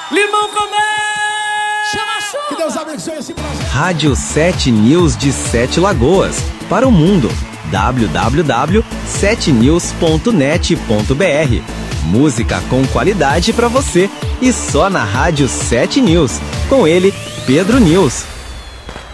Limão com mel! Chama a chuva! Que Deus abençoe esse projeto. Rádio 7 News de 7 Lagoas. Para o mundo. www.7news.net.br. Música com qualidade para você. E só na Rádio 7 News. Com ele, Pedro News.